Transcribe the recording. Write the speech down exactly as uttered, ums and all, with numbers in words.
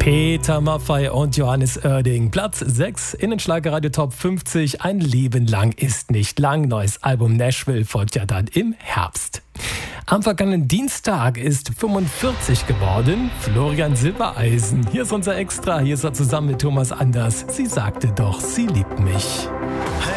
Peter Maffay und Johannes Oerding. Platz sechs in den Schlagerradio Top fünfzig. Ein Leben lang ist nicht lang. Neues Album Nashville folgt ja dann im Herbst. Am vergangenen Dienstag ist fünfundvierzig geworden Florian Silbereisen. Hier ist unser Extra. Hier ist er zusammen mit Thomas Anders. Sie sagte doch, sie liebt mich.